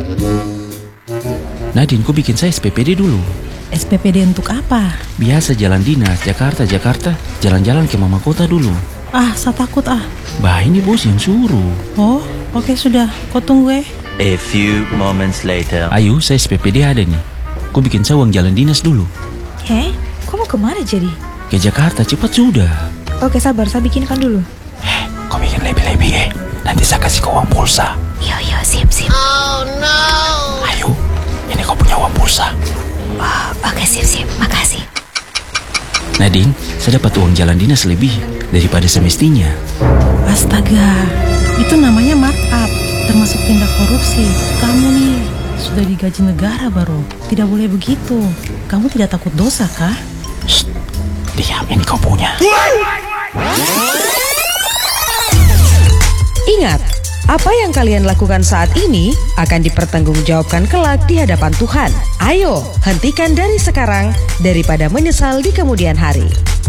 Nadine, kau bikin saya SPPD dulu. SPPD untuk apa? Biasa jalan dinas, Jakarta, jalan-jalan ke mama kota dulu. Saya takut Bah, ini bos yang suruh. Oh, oke sudah. Kau tunggu A few moments later. Ayo, saya SPPD ada nih. Kau bikin saya uang jalan dinas dulu. Kau mau kemana jadi? Ke Jakarta, cepat sudah. Oke sabar, saya bikinkan dulu. Kau bikin lebih-lebih Nanti saya kasih kau uang pulsa. Yo, sip. Ayo, ini kau punya uang pulsa. Oke, sip, makasih. Nadine, saya dapat uang jalan dinas lebih daripada semestinya. Astaga, itu namanya markup, termasuk tindak korupsi. Kamu nih sudah digaji negara baru. Tidak boleh begitu. Kamu tidak takut dosa kah? Shh, diam, ini kau punya. Ingat, apa yang kalian lakukan saat ini akan dipertanggungjawabkan kelak di hadapan Tuhan. Ayo, hentikan dari sekarang daripada menyesal di kemudian hari.